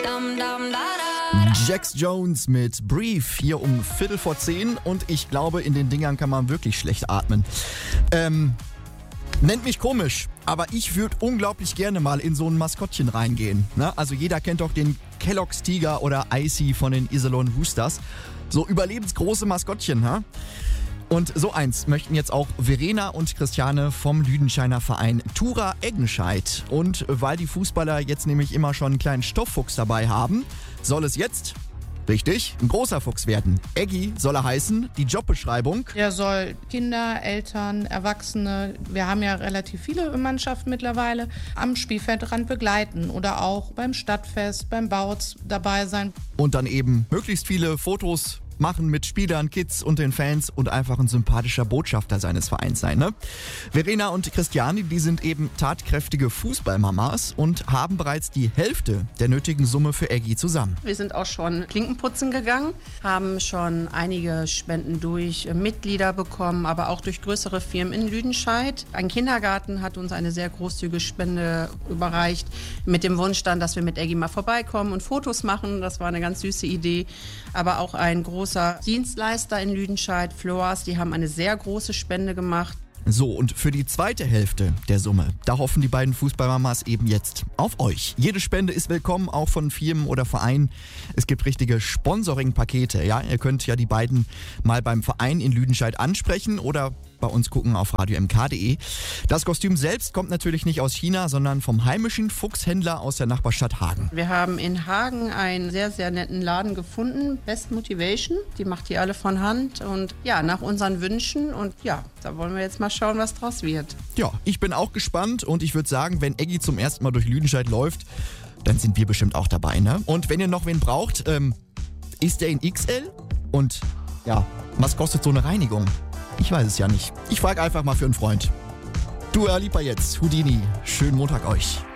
Jax Jones mit Brief hier um 10:15 und ich glaube, in den Dingern kann man wirklich schlecht atmen. Nennt mich komisch, aber ich würde unglaublich gerne mal in so ein Maskottchen reingehen. Ne? Also jeder kennt doch den Kellogg's Tiger oder Icy von den Iserlohn Roosters. So überlebensgroße Maskottchen, ha? Und so eins möchten jetzt auch Verena und Christiane vom Lüdenscheiner Verein Tura Eggenscheid. Und weil die Fußballer jetzt nämlich immer schon einen kleinen Stofffuchs dabei haben, soll es jetzt, richtig, ein großer Fuchs werden. Eggi soll er heißen, die Jobbeschreibung. Er soll Kinder, Eltern, Erwachsene, wir haben ja relativ viele Mannschaften mittlerweile, am Spielfeldrand begleiten oder auch beim Stadtfest, beim Bautz dabei sein. Und dann eben möglichst viele Fotos machen mit Spielern, Kids und den Fans und einfach ein sympathischer Botschafter seines Vereins sein, ne? Verena und Christiane, die sind eben tatkräftige Fußballmamas und haben bereits die Hälfte der nötigen Summe für Eggi zusammen. Wir sind auch schon Klinkenputzen gegangen, haben schon einige Spenden durch Mitglieder bekommen, aber auch durch größere Firmen in Lüdenscheid. Ein Kindergarten hat uns eine sehr großzügige Spende überreicht mit dem Wunsch dann, dass wir mit Eggi mal vorbeikommen und Fotos machen. Das war eine ganz süße Idee. Aber auch ein großer Dienstleister in Lüdenscheid, Floas, die haben eine sehr große Spende gemacht. So, und für die zweite Hälfte der Summe, da hoffen die beiden Fußballmamas eben jetzt auf euch. Jede Spende ist willkommen, auch von Firmen oder Vereinen. Es gibt richtige Sponsoring-Pakete. Ja, ihr könnt ja die beiden mal beim Verein in Lüdenscheid ansprechen oder bei uns gucken auf radiomk.de. Das Kostüm selbst kommt natürlich nicht aus China, sondern vom heimischen Fuchshändler aus der Nachbarstadt Hagen. Wir haben in Hagen einen sehr, sehr netten Laden gefunden, Best Motivation. Die macht die alle von Hand und ja, nach unseren Wünschen. Und ja, da wollen wir jetzt mal schauen, was draus wird. Ja, ich bin auch gespannt und ich würde sagen, wenn Eggi zum ersten Mal durch Lüdenscheid läuft, dann sind wir bestimmt auch dabei, ne? Und wenn ihr noch wen braucht, ist der in XL? Und ja, was kostet so eine Reinigung? Ich weiß es ja nicht. Ich frage einfach mal für einen Freund. Dua Lipa jetzt, Houdini. Schönen Montag euch.